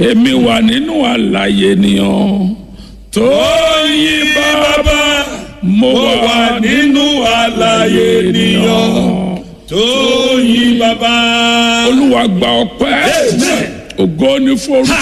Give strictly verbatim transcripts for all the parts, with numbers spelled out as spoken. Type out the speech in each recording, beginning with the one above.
èmi wà nínú àlàyé ènìyàn tó yìn bàbá. mo wà nínú àlàyé ènìyàn tó yìn bàbá. olúwa gba ọpẹ́. ògo ni fún orúkọ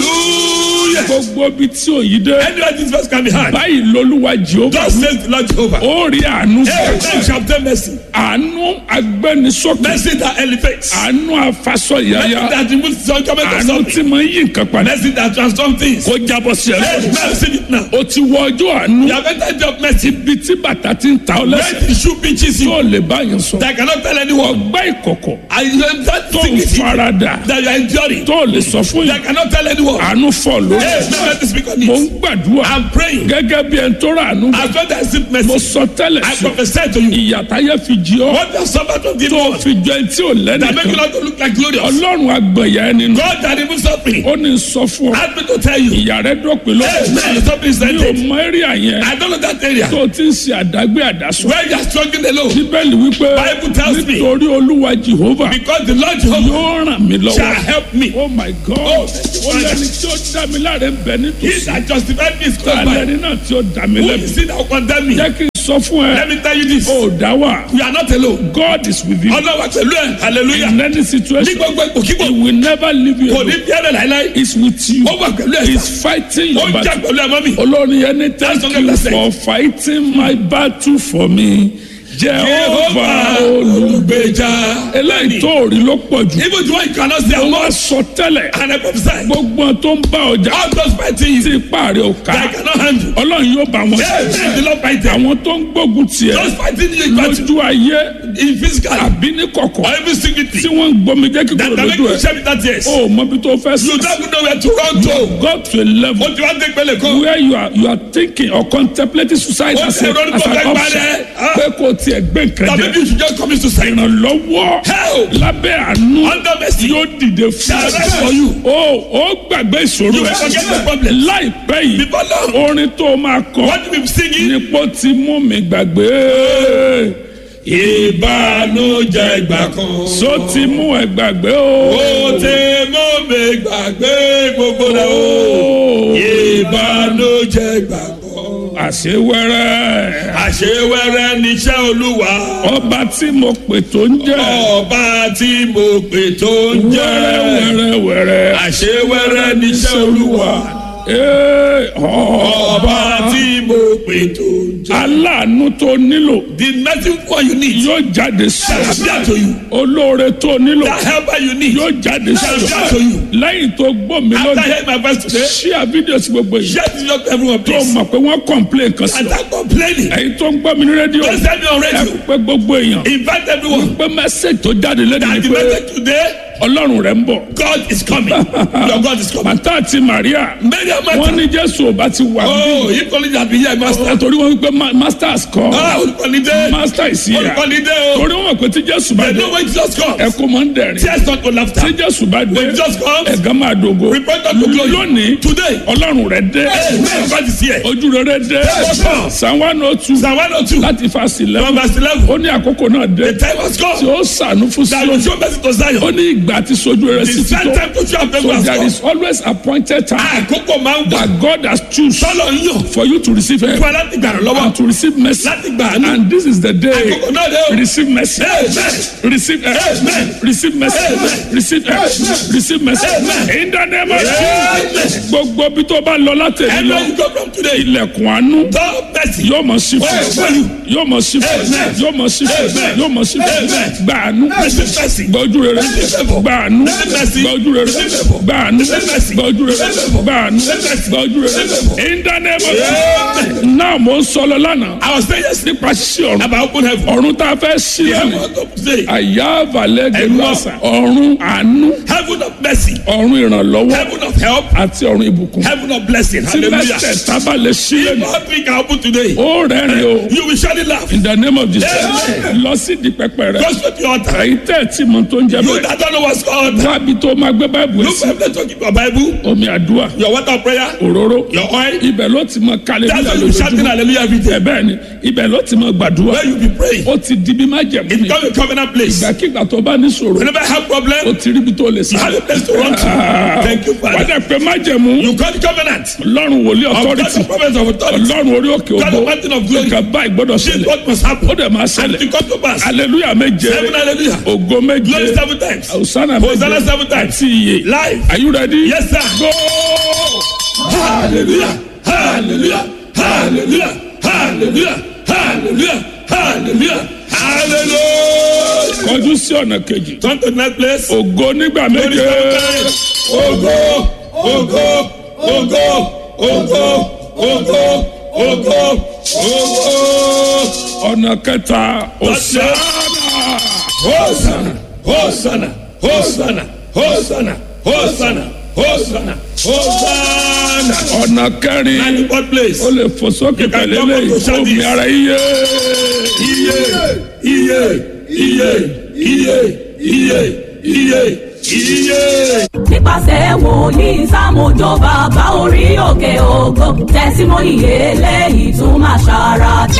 rẹ̀. gbogbo bí tí òyì dé. Anywhere this verse can be heard. báyìí lolúwa Jehova. Just says the Lord Jehovah. ó rí àánú Amen. fún. Shall obtain mercy. àánú agbẹnisókè. Mercy that elevates. àánú afasọ Mercy yáyá. that removes some comment of àánú something. tí mo ń yí nǹkan padà. Mercy that transforms things. kó jábọ́ sí ẹ. Amen. Receive it now. o ti wọ ọjọ́ àánú. You have entered the of mercy. ibi tí bàtà ti ń ta ọ Where lẹ́sẹ̀. the shoe pinches you. tó lè báyìí sọ. That I cannot tell anyone. ọgbẹ́ ìkọ̀kọ̀. I am that tó ń thing farada. that you are enduring. tó lè sọ fún That I yìí. cannot tell anyone. àánú fọ lórí. Hey, let me speak on mo ń it. gbàdúrà. I'm praying. gẹ́gẹ́ bí ẹni tó rà àánú. As God has received mo mercy. sọ tẹ́lẹ̀ I sí. prophesy to you. ìyàtáyé fi jí ọ. What you suffered from the tó Lord. fi jọ ẹni tí ò That make you lẹ́nìkan. not to look like glorious. ọlọ́run agbẹ̀yà ẹni nù. God that removes suffering. ó ní sọ fún ọ. Ask me to tell you. ìyá rẹ dọ̀pẹ́ lọ. Hey, man, the suffering is mi ò ended. mọ ẹ́ríà yẹn. I don't know that area. tó ti ń ṣe àdágbé àdásọ. Where you are struggling alone. bíbélì wípé Bible tells me. nítorí olúwa Jehova Because the Lord Jehovah yóò ràn mí shall lọ́wọ́. help me. oh my God. Oh, ó lẹ́ni tí ó dá mi láre ń bẹ He nítòsí. that justified me is called by. alẹ́ni náà tí ó dá mi Who lẹ́bi. is it that will condemn me? jẹ́ kí n sọ fún ẹ. Let me tell you this. ó dá wà. You are not alone. God is with you. Ọlọ́wà pẹ̀lú ẹ̀. Hallelujah. in any Ní situation. gbogbo ipò kíkò. he will never leave you Kò ní alone. bí ẹ̀rẹ̀ láíláí. he is with you. Ó wà pẹ̀lú ẹ̀ he sá. is fighting Ó your ń jà battle. pẹ̀lú ẹ̀ mọ́ mi. olórin yẹn ní thank That's you what I'm for fighting my battle for me. Jehovah olùgbèjà. eléyìí tó rí ló pọ̀ jù. Even the one you cannot say ó I'm wá not. sọ tẹ́lẹ̀. And I prophesy. gbogbo tó ń bá ọjà. All those fighting you. tí ipa rẹ̀ ò That I ká. cannot handle. ọlọ́run yóò bá wọn Yes, ṣe. the Lord fight them. àwọn tó ń gbógun tiẹ̀. Those fighting you in battle. lójú ayé In physical. àbí ní kọ̀kọ̀. Or even secretly. tí wọ́n ń gbomi jẹ́ That kíkúrò that make lójú you ẹ̀. share with that yes. o mọ bí tó fẹ́ You sí. don't even know where to run to. go to a level Ó ti wá dé pẹ̀lẹ́ kan. where you are you are thinking or contemplating suicide Ó as ti a ronú as kó an fẹ́ option. parẹ́. Ah. pé kò tiẹ̀ gbé nǹkan That jẹ. maybe you should just commit suicide. ìrànlọ́wọ́ Help. lábẹ́ àánú Under mercy. yóò dìde fún Shall rise for you. o ó gbàgbé ìṣòro You will forget the ẹ problem. láìpẹ́ yìí Before long. orin tó máa kọ What you be singing? nípò tí mú mi gbàgbé Ìbànújẹ́ ìgbà kan. so ti mú ẹ gbàgbé o. Ó ti mú mi gbàgbé gbogbo rẹ̀ o. Ìbànújẹ́ ìgbà kan. àṣewẹ́rẹ́ Àṣewẹ́rẹ́ níṣẹ́ Olúwa. ọba tí mo pè tó ń jẹ́ Ọba tí mo pè tó ń jẹ́. wẹ́rẹ́wẹ́rẹ́ Àṣewẹ́rẹ́ níṣẹ́ Olúwa. Ee, ọba Ọba tí mo pè tó ń jẹ́. aláàánú tó nílò The medicine one you need. yóò jáde sí Shall appear to you. olóore tó nílò That helper you need. yóò jáde Shall sí appear to you. lẹ́yìn tó gbọ́ mi After lónìí hearing my voice today. ṣíà fídíò sí gbogbo yìí Share this with everyone tó please. mọ̀ pé wọ́n complain kan sí And ọ I'm complaining. ẹ̀yin tó ń gbọ́ mi ní rédíò Don't send me on ẹ radio. pé gbogbo èèyàn Invite everyone. pé mẹ́sẹ̀gì tó jáde lẹ́nu That ni the pé message today, ọlọ́run rẹ̀ ń bọ̀. God is coming. Your God is coming. Màtá àti Màríà Many of wọ́n my ní Jésù ò bá ti wà Oh, bí. if only that be here, master. torí wọ́n wípé ma- masters kọ́ Ah, olùkọ́nidé. master ìsìyà Olùkọ́nidé o. torí wọ́n mọ̀ pé tí Jésù bá They dé know when Jesus comes. ẹkún máa ń dẹ̀rín Tears not go laughter. tí Jésù bá dé When Jesus comes, ẹ̀gán máa dògo report unto glory. lónìí Today, ọlọ́run rẹ̀ dé Amen. God is here. ojú rere dé Amen. Psalm one oh two Psalm one oh two. láti fásitì From lẹ́wọ̀n verse eleven. ó ní àkókò náà dé The time has tí come. ó sànú fún That will Síónì show mercy to Zion. ó ní ìgbà àti sojú rere The sí ti set tó time to show favor so has there come. is always appointed time Àkókò máa ń wà. that God has choose Sọ́lọ̀ ń yàn. for you to receive help Fún ẹ láti gbàrà lọ́wọ́. and to receive mercy Láti gbà á ní. and this is the day Àkókò náà dé o. receive mercy Amen. receive help Amen. receive mercy Amen. receive help receive mercy Amen. in the name of Amen. Jesus gbogbo bí tó bá lọ láti èyí And lọ where you go from today, ilẹ̀kùn àánú God mercy. yóò mọ̀ sí Amen. fún yóò mọ̀ sí fún Amen. yóò mọ̀ sí fún Amen. yóò mọ̀ sí fún Amen. gba àánú Receive mercy. gba ojú rere Receive favor. gba àánú Receive mercy. gba ojú rere Receive favor. gba àánú Receive mercy. gba ojú rere Receive favor. gba àánú Receive mercy. gba ojú rere Receive favor. in the name of Amen. Jesus náà mo ń sọ lọ lánàá I was saying yesterday nípa ṣíṣí ọ̀run about open heaven. ọ̀run tá a fẹ́ ṣí The lónìí heaven of today. àyà àbàlẹ̀ Ẹ̀gbọ́n. gẹ̀lọ́sà ọ̀run àánú Heaven of mercy. ọ̀run ìrànlọ́wọ́ Heaven of help. àti ọ̀run ìbùkún Heaven of blessing. tí Hallelujah. mẹ́tẹ̀ẹ̀ta bá lè ṣí If lónìí all three can open today, ó rẹ́rìn o you will surely laugh. in the name of Jesus Amen. lọ sí di pẹpẹ rẹ Go straight to your altar. èyí tẹ́ ẹ̀ tí mo tó ń jẹ You bẹ́ẹ̀ that don't know what's called. wábi tó máa gbé báìbù Look sí for a place to keep your Bible, omi àdúrà your water of prayer, òróró your oil. ibẹ̀ ló ti mọ kálẹ̀ That's nígbà why you shouting lójoojúmọ́ hallelujah every day. ẹ̀ bẹ́ẹ̀ ni ibẹ̀ ló ti mọ gbàdúrà Where you be praying. ó ti di bí má jẹ̀mú It ni become a covenant place. ìgbàkigbà tó bá ní ṣòro Whenever I have ó problem, ti ríbi tó lè you have sáré a place to run to. Thank you, wà á Father. dẹ̀ pé májẹ̀mú. You call the covenant. Ọlọ́run wòlíì Of God, authority. the prophets of authority. Ọlọ́run orí òkè God, the ògo. mountain of glory. Nǹkan báyìí gbọ́dọ̀ This is ṣẹlẹ̀. what must happen. Ó dẹ̀ máa And ṣẹlẹ̀. it come to pass. Hallelujah méje. Seven hallelujah. Ògo méje. Glory seven times. Hosanna Hosanna méje. seven times. Àti iye. Life. Are you ready? Yes, sir. Go. Hallelujah. Hallelujah. Hallelujah. Hallelujah. Hallelujah. Hallelujah. Hallelujah. Kọjú sí ọ̀nà kejì. Turn to the next place. Ògo nígbà Glory méje. seven times. Ogo. Ogo. Ogo. Ogo. Ogo. Ogo. Ogo. Ọ̀nà kẹta. Hosanna. Hosanna. Hosanna. Hosanna. Hosanna. Hosanna. Hosanna. Hosanna. Ọ̀nà kẹrin. Ninety-fourth place. Ó lè fò sókè can pẹ̀lú come up to eléyìí. shout Omi this. ara iye. Iye. Iye. Iye. Iye. Iye. Iye. Iye. nípasẹ̀ wòlíì Sámójó bàbá orí òkè ògo tẹ̀símọ́nì eléyìí tún máa ṣàrà